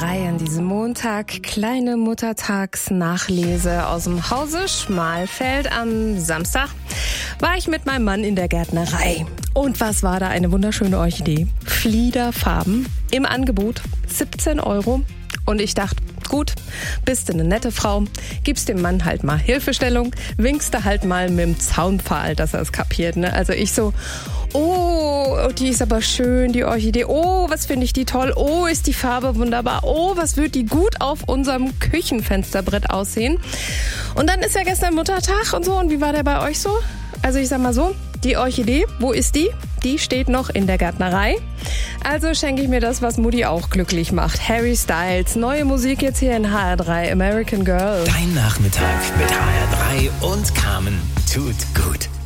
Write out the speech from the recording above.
HR3 an diesem Montag. Kleine Muttertagsnachlese aus dem Hause Schmalfeld. Am Samstag war ich mit meinem Mann in der Gärtnerei. Und was war da? Eine wunderschöne Orchidee. Fliederfarben im Angebot. 17 €. Und ich dachte, gut, bist du eine nette Frau, gibst dem Mann halt mal Hilfestellung, winkst du halt mal mit dem Zaunpfahl, dass er es kapiert. Ne? Also ich so, oh, die ist aber schön, die Orchidee. Oh, was finde ich die toll. Oh, ist die Farbe wunderbar. Oh, was wird die gut auf unserem Küchenfensterbrett aussehen. Und dann ist ja gestern Muttertag und so. Und wie war der bei euch so? Also ich sag mal so, die Orchidee, wo ist die? Die steht noch in der Gärtnerei. Also schenke ich mir das, was Mutti auch glücklich macht. Harry Styles, neue Musik jetzt hier in HR3, American Girl. Dein Nachmittag mit HR3 und Carmen tut gut.